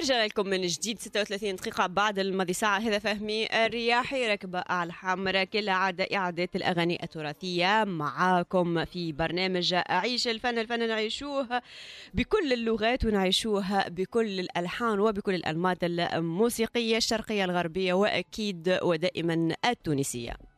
ورجع لكم من جديد 36 دقيقة بعد الماضي ساعة. هذا فهمي الرياحي ركبة على الحمراء كالعادة، إعادات الأغاني التراثية معاكم في برنامج عيش الفن. الفن نعيشوه بكل اللغات ونعيشوه بكل الألحان وبكل الأنماط الموسيقية الشرقية الغربية وأكيد ودائما التونسية.